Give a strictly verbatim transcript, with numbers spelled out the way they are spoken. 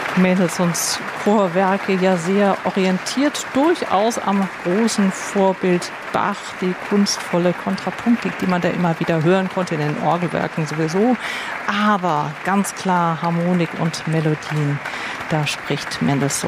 Mendelssohns Chorwerke ja sehr orientiert, durchaus am großen Vorbild Bach, die kunstvolle Kontrapunktik, die man da immer wieder hören konnte, in den Orgelwerken sowieso, aber ganz klar Harmonik und Melodien, da spricht Mendelssohn